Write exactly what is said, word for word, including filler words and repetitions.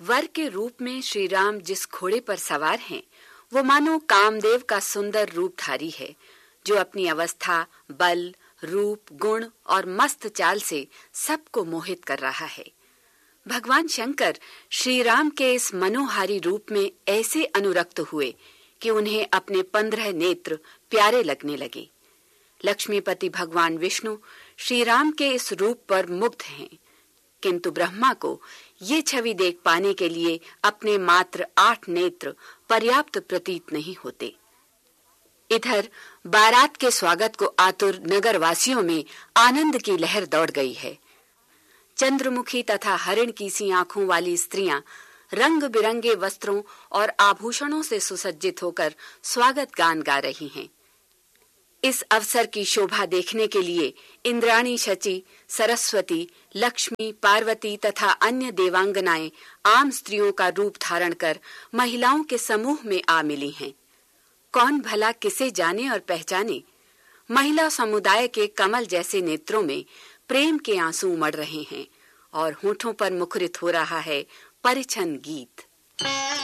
वर के रूप में श्री राम जिस घोड़े पर सवार हैं, वो मानो कामदेव का सुंदर रूपधारी है, जो अपनी अवस्था, बल, रूप, गुण और मस्त चाल से सबको मोहित कर रहा है। भगवान शंकर श्री राम के इस मनोहारी रूप में ऐसे अनुरक्त हुए कि उन्हें अपने पंद्रह नेत्र प्यारे लगने लगे। लक्ष्मीपति भगवान विष्णु श्री राम के इस रूप पर मुग्ध हैं, किंतु ब्रह्मा को ये छवि देख पाने के लिए अपने मात्र आठ नेत्र पर्याप्त प्रतीत नहीं होते। इधर बारात के स्वागत को आतुर नगरवासियों में आनंद की लहर दौड़ गई है। चंद्रमुखी तथा हरिण की सी आंखों वाली स्त्रियां रंग बिरंगे वस्त्रों और आभूषणों से सुसज्जित होकर स्वागत गान गा रही हैं। इस अवसर की शोभा देखने के लिए इंद्राणी, शची, सरस्वती, लक्ष्मी, पार्वती तथा अन्य देवांगनाएं आम स्त्रियों का रूप धारण कर महिलाओं के समूह में आ मिली हैं। कौन भला किसे जाने और पहचाने। महिला समुदाय के कमल जैसे नेत्रों में प्रेम के आंसू उमड़ रहे हैं और होठों पर मुखरित हो रहा है परिछन गीत।